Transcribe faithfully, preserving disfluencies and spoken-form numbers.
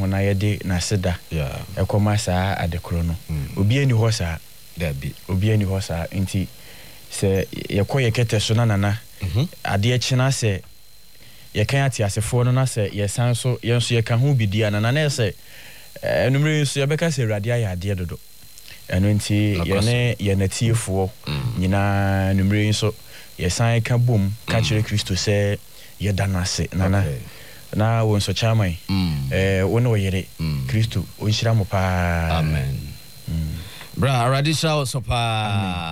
ho na yɛde na seda yeah ekoma saa adekoro no obi ani ho saa da bi obi ani ho saa nti se yɛkɔ yɛkete so na nana ade kyena se yɛkan ate asefo no na se yɛsan so yɛnso yɛka ho bidia na nana se enumere so yɛbɛka se awurade ayɛ ade dodo eno nti yɛne yɛnatiefo nyina enumere so yɛsan ka bom ka kyerɛ Kristo se yɛda no ase nana na won so chairman eh won wo yere Kristo o nhyira mo pa amen bra aradi sha so pa